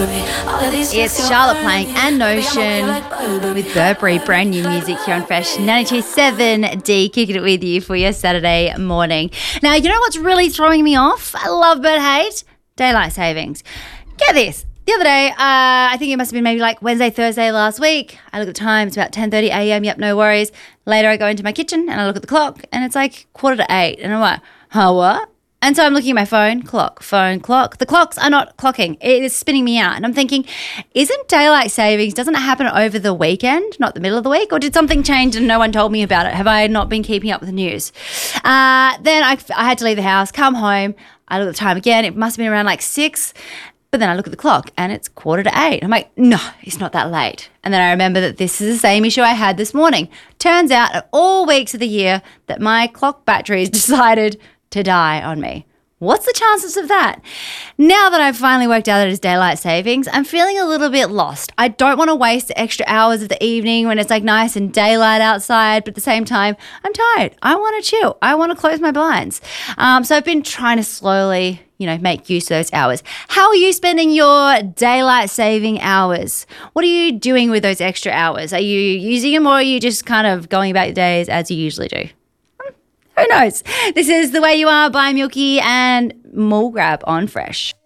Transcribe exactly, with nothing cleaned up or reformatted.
It's Charlotte playing and Notion with Burberry, brand new music here on Fresh ninety-two point seven D, kicking it with you for your Saturday morning. Now, you know what's really throwing me off? I love but hate daylight savings. Get this. The other day, uh, I think it must have been maybe like Wednesday, Thursday last week. I look at the time, it's about ten thirty a.m. Yep, no worries. Later, I go into my kitchen and I look at the clock and it's like quarter to eight. And I'm like, huh, what? And so I'm looking at my phone, clock, phone, clock. The clocks are not clocking. It is spinning me out. And I'm thinking, isn't daylight savings, doesn't it happen over the weekend, not the middle of the week? Or did something change and no one told me about it? Have I not been keeping up with the news? Uh, then I, I had to leave the house, come home. I look at the time again. It must have been around like six. But then I look at the clock and it's quarter to eight. I'm like, no, it's not that late. And then I remember that this is the same issue I had this morning. Turns out at all weeks of the year that my clock batteries decided to die on me. What's the chances of that? Now that I've finally worked out that it's daylight savings, I'm feeling a little bit lost. I don't want to waste the extra hours of the evening when it's like nice and daylight outside, but at the same time, I'm tired. I want to chill. I want to close my blinds. Um, so I've been trying to slowly, you know, make use of those hours. How are you spending your daylight saving hours? What are you doing with those extra hours? Are you using them or are you just kind of going about your days as you usually do? Who knows? This is The Way You Are by Milky and Mall Grab on Fresh.